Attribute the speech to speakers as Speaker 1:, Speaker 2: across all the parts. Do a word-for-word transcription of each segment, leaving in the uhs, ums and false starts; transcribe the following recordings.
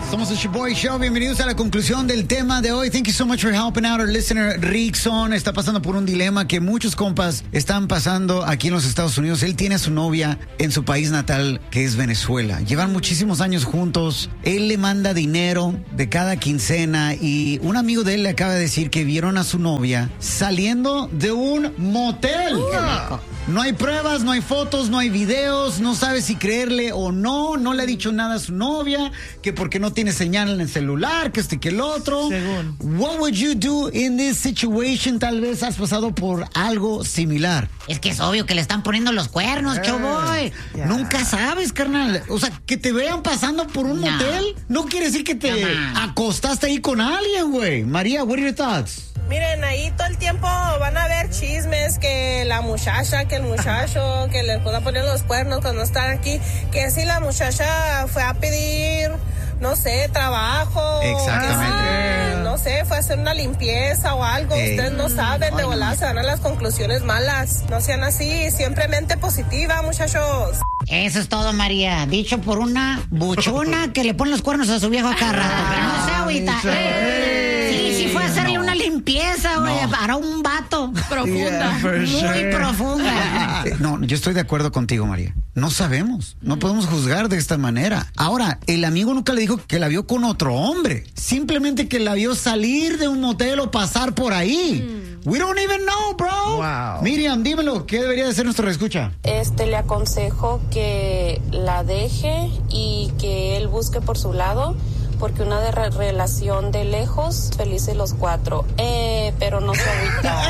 Speaker 1: Somos el Boy Show. Bienvenidos a la conclusión del tema de hoy. Thank you so much for helping out our listener. Rickson está pasando por un dilema que muchos compas están pasando aquí en los Estados Unidos. Él tiene a su novia en su país natal, que es Venezuela. Llevan muchísimos años juntos. Él le manda dinero de cada quincena y un amigo de él le acaba de decir que vieron a su novia saliendo de un motel. Uh. No hay pruebas, no hay fotos, no hay videos, no sabe si creerle o no, no le ha dicho nada a su novia, que porque no tiene señal en el celular, que este que el otro.
Speaker 2: Según.
Speaker 1: What would you do in this situation? Tal vez has pasado por algo similar.
Speaker 3: Es que es obvio que le están poniendo los cuernos, Choboy.
Speaker 1: Yeah. Nunca sabes, carnal. O sea, que te vean pasando por un
Speaker 3: No.
Speaker 1: motel, no quiere decir que te
Speaker 3: No,
Speaker 1: acostaste ahí con alguien, güey. María, what are your thoughts?
Speaker 4: Miren, ahí todo el tiempo van a haber chismes que la muchacha, que el muchacho, que le pueda poner los cuernos cuando están aquí, que si la muchacha fue a pedir, no sé, trabajo.
Speaker 1: Exactamente.
Speaker 4: Que si, no sé, fue a hacer una limpieza o algo.
Speaker 1: Ey.
Speaker 4: Ustedes no saben, de
Speaker 1: Ay,
Speaker 4: volada
Speaker 1: no.
Speaker 4: se van a las conclusiones malas. No sean así, siempre mente positiva, muchachos.
Speaker 3: Eso es todo, María. Dicho por una buchona que le pone los cuernos a su viejo acá rato. Pero no sé, ahorita. Sí, sí fue a hacerle una limpieza, güey,
Speaker 1: No.
Speaker 3: para un vato.
Speaker 2: Yeah, for
Speaker 3: Muy
Speaker 2: sure.
Speaker 3: profunda.
Speaker 1: Eh, No, yo estoy de acuerdo contigo, María. No sabemos. No podemos juzgar de esta manera. Ahora, el amigo nunca le dijo que la vio con otro hombre. Simplemente que la vio salir de un motel o pasar por ahí. We don't even know, bro.
Speaker 2: Wow.
Speaker 1: Miriam, dímelo. ¿Qué debería de ser nuestro reescucha?
Speaker 5: Este, le aconsejo que la deje y que él busque por su lado, porque una de re- relación de lejos, felices los cuatro. Eh, pero no se agüita.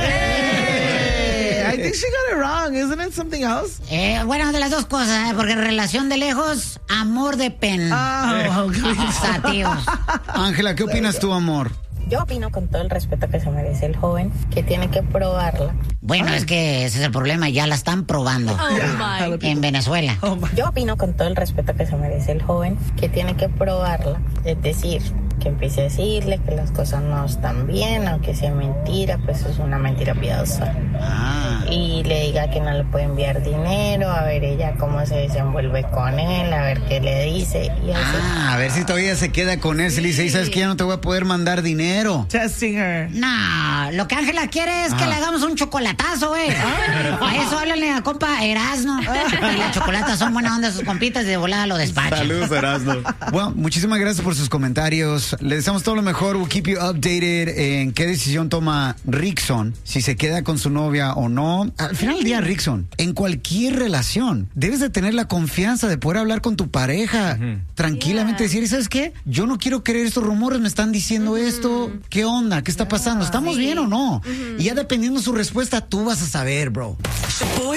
Speaker 2: I think she got it wrong. Isn't it something else?
Speaker 3: Eh, bueno, de las dos cosas, ¿eh? Porque en relación de lejos, amor de pen.
Speaker 2: Oh, okay.
Speaker 3: Satíos.
Speaker 1: Ángela, ¿qué opinas tú, amor?
Speaker 6: Yo opino con todo el respeto que se merece el joven, que tiene que probarla.
Speaker 3: Bueno, es que ese es el problema, ya la están probando en Venezuela.
Speaker 2: Oh my.
Speaker 6: Yo opino con todo el respeto que se merece el joven, que tiene que probarla. Es decir, que empiece a decirle que las cosas no están bien, aunque sea mentira, pues es una mentira piadosa.
Speaker 1: Ah.
Speaker 6: Y le diga que no le puede enviar dinero, a ver ella cómo se desenvuelve con él, a ver qué le dice. Y así.
Speaker 1: Ah, a ver si todavía se queda con él. Si le dice, "Ey, ¿sabes que ya no te voy a poder mandar dinero"?
Speaker 2: Testing her.
Speaker 3: No, lo que Ángela quiere es que
Speaker 1: Ah.
Speaker 3: le hagamos un chocolatazo, güey. A eso háblale a compa Erasno. Y las chocolatas son buena onda sus compitas y de volada lo despachan.
Speaker 1: Saludos, Erasmo. Bueno, muchísimas gracias por sus comentarios. Le deseamos todo lo mejor. We'll keep you updated en qué decisión toma Rickson, si se queda con su novia o no. Al final del día, Rickson, en cualquier relación, debes de tener la confianza de poder hablar con tu pareja tranquilamente, decir, ¿sabes qué? Yo no quiero creer estos rumores, me están diciendo esto. ¿Qué onda? ¿Qué está pasando? ¿Estamos bien o no? Y ya dependiendo de su respuesta, tú vas a saber, bro.